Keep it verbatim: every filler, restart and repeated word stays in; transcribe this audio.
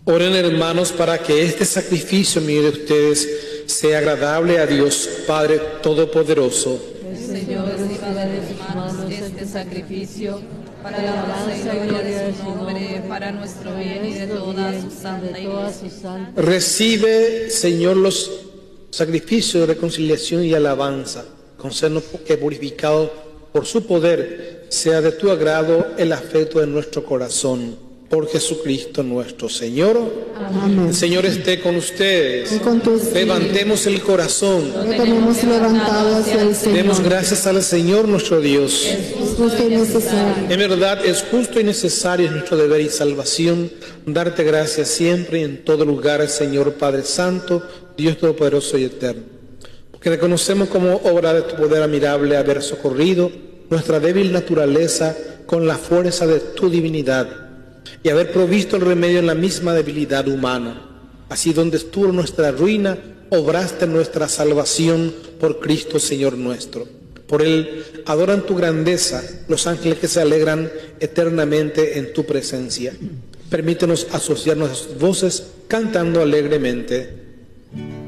Oren, hermanos, para que este sacrificio mío de ustedes sea agradable a Dios Padre Todopoderoso. El Señor reciba de sus manos este sacrificio para la alabanza y gloria de su nombre, para nuestro bien y de toda su santa iglesia. Recibe, Señor, los sacrificios de reconciliación y alabanza. Concédenos que, purificado por su poder, sea de tu agrado el afecto de nuestro corazón. Por Jesucristo nuestro Señor. Amén. El Señor esté con ustedes. Y con tu espíritu. Levantemos el corazón. Lo tenemos levantado hacia el Señor. Demos gracias al Señor nuestro Dios. Es justo y necesario. En verdad es justo y necesario, es nuestro deber y salvación, darte gracias siempre y en todo lugar, Señor Padre Santo, Dios Todopoderoso y Eterno. Porque reconocemos como obra de tu poder admirable haber socorrido nuestra débil naturaleza con la fuerza de tu divinidad y haber provisto el remedio en la misma debilidad humana. Así, donde estuvo nuestra ruina, obraste nuestra salvación por Cristo Señor nuestro. Por Él adoran tu grandeza los ángeles que se alegran eternamente en tu presencia. Permítenos asociar nuestras voces cantando alegremente.